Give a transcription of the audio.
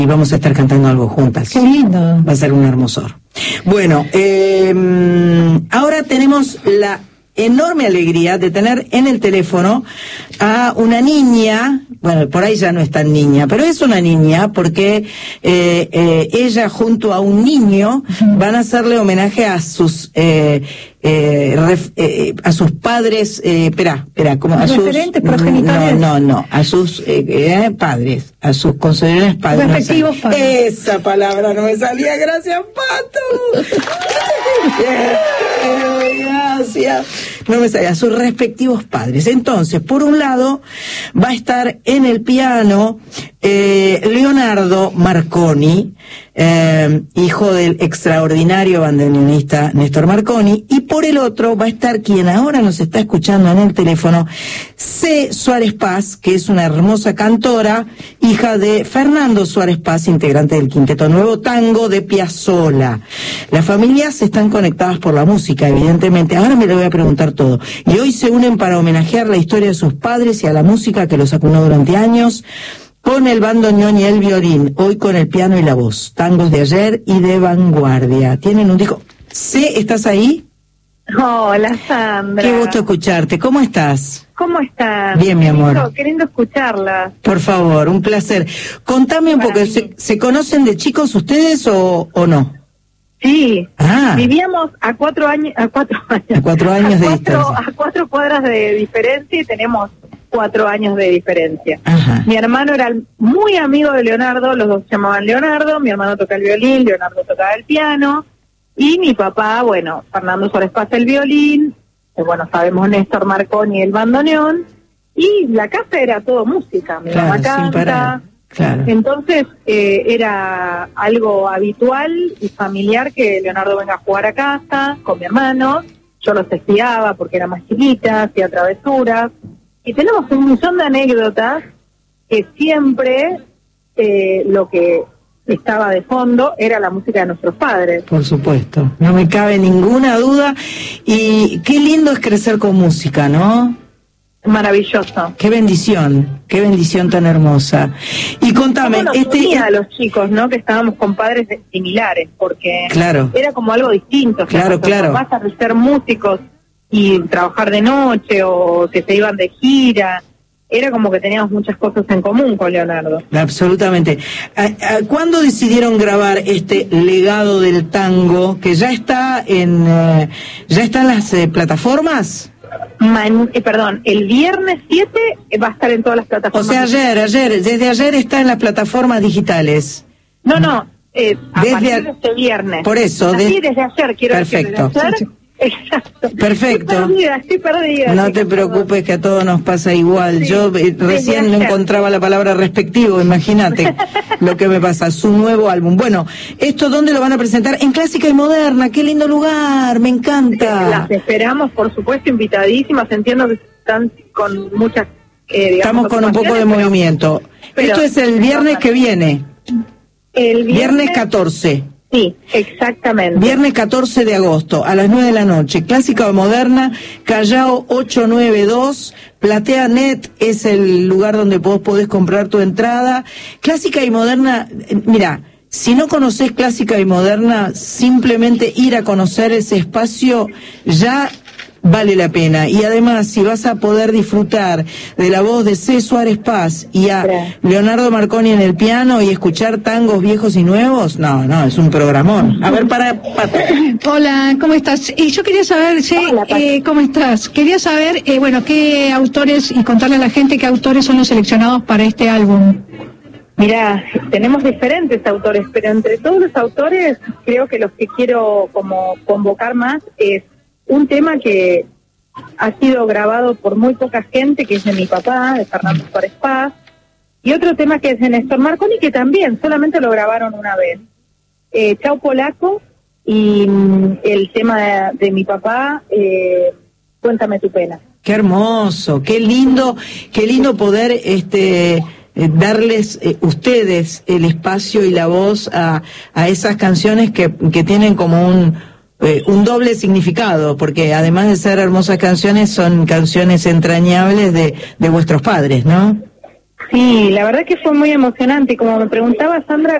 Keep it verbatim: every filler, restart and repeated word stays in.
y vamos a estar cantando algo juntas. ¡Qué lindo! Va a ser un hermosor. Bueno, eh, ahora tenemos la enorme alegría de tener en el teléfono a una niña, bueno, por ahí ya no es tan niña, pero es una niña porque eh, eh, ella junto a un niño van a hacerle homenaje a sus eh, eh, ref, eh, a sus padres, eh, espera, espera, como a sus referentes progenitores. No, no, no, a sus eh, eh, padres, a sus considerables padres. Respectivos no padres. Esa palabra no me salía, gracias, Pato. Gracias. No me salía, a sus respectivos padres. Entonces, por un lado, va a estar en el piano eh, Leonardo Marconi, eh, hijo del extraordinario bandoneonista Néstor Marconi, y por el otro va a estar quien ahora nos está escuchando en el teléfono, C. Suárez Paz, que es una hermosa cantora, hija de Fernando Suárez Paz, integrante del Quinteto Nuevo Tango de Piazzolla. Las familias están conectadas por la música, evidentemente. Ahora me lo voy a preguntar todo. Y hoy se unen para homenajear la historia de sus padres y a la música que los acunó durante años, con el bandoneón y el violín, hoy con el piano y la voz. Tangos de ayer y de vanguardia. Tienen un disco. C, ¿estás ahí? Hola, Sandra. Qué gusto escucharte. ¿Cómo estás? ¿Cómo estás? Bien, mi amor. Queriendo, queriendo escucharla. Por favor, un placer. Contame un Para poco, mí. ¿se, ¿se conocen de chicos ustedes o, o no? Sí. Ah. Vivíamos a cuatro años, a cuatro años. A cuatro años a de cuatro, distancia. A cuatro cuadras de diferencia y tenemos cuatro años de diferencia. Ajá. Mi hermano era muy amigo de Leonardo, los dos se llamaban Leonardo, mi hermano toca el violín, Leonardo tocaba el piano, y mi papá, bueno, Fernando Suárez Paz el violín, eh, bueno, sabemos Néstor Marconi el bandoneón, y la casa era todo música, mi Claro, mamá sin canta. parar. Claro. Entonces eh, era algo habitual y familiar que Leonardo venga a jugar a casa con mi hermano. Yo los espiaba porque era más chiquita, hacía travesuras. Y tenemos un millón de anécdotas que siempre eh, lo que estaba de fondo era la música de nuestros padres. Por supuesto, no me cabe ninguna duda. Y qué lindo es crecer con música, ¿no? Maravilloso. Qué bendición, qué bendición tan hermosa. Y contame, ¿Cómo nos este... unía a los chicos, no? Que estábamos con padres de- similares, porque Claro. era como algo distinto. que Claro, nuestros claro. papás, al ser músicos y trabajar de noche o que se iban de gira, era como que teníamos muchas cosas en común con Leonardo. Absolutamente. ¿A- a ¿Cuándo decidieron grabar este legado del tango que ya está en eh, ya está en las eh, plataformas? Man- eh, perdón, el viernes siete eh, va a estar en todas las O plataformas. sea, ayer, ayer, desde ayer está en las plataformas digitales. No, no, eh, a Desde partir a- de este viernes. Por eso, Así de- desde ayer, quiero Perfecto. decir, desde ayer. Exacto. Perfecto. Estoy perdida, estoy perdida. No sí, te perdón. preocupes que a todos nos pasa igual. Sí, Yo eh, desde recién no ayer. encontraba la palabra respectivo, imagínate lo que me pasa. Su nuevo álbum. Bueno, ¿esto dónde lo van a presentar? En Clásica y Moderna. Qué lindo lugar, me encanta. Las esperamos, por supuesto, invitadísimas. Entiendo que están con muchas. Eh, digamos, Estamos con un poco de ocupaciones, pero- movimiento. pero- Esto es el viernes que viene, El viernes, viernes catorce. Sí, exactamente. Viernes catorce de agosto, a las nueve de la noche. Clásica o Moderna, Callao ocho nueve dos. Platea Net es el lugar donde vos podés comprar tu entrada. Clásica y Moderna, eh, mira, si no conocés Clásica y Moderna, simplemente ir a conocer ese espacio ya vale la pena. Y además, si vas a poder disfrutar de la voz de C. Suárez Paz y a Gracias. Leonardo Marconi en el piano y escuchar tangos viejos y nuevos, no, no, es un programón. A ver, para, Pato. Hola, ¿cómo estás? Y yo quería saber, sí, Hola, Pati. eh, ¿cómo estás? Quería saber, eh, bueno, qué autores, y contarle a la gente qué autores son los seleccionados para este álbum. Mirá, tenemos diferentes autores, pero entre todos los autores, creo que los que quiero como convocar más es un tema que ha sido grabado por muy poca gente, que es de mi papá, de Fernando Suárez Paz, y otro tema que es de Néstor Marconi, que también solamente lo grabaron una vez. Eh, Chau Polaco, y mm, el tema de, de mi papá, eh, Cuéntame tu pena. Qué hermoso, qué lindo, qué lindo poder este eh, darles eh, ustedes el espacio y la voz a, a esas canciones que, que tienen como un eh, un doble significado, porque además de ser hermosas canciones, son canciones entrañables de, de vuestros padres, ¿no? Sí, la verdad que fue muy emocionante y como me preguntaba Sandra,